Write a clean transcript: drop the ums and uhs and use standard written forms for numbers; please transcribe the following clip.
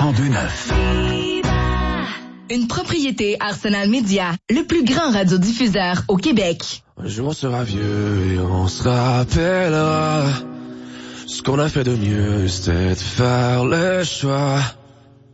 102.9. Une propriété Arsenal Média, le plus grand radiodiffuseur au Québec. Un jour on sera vieux et on se rappellera. Ce qu'on a fait de mieux, c'était de faire le choix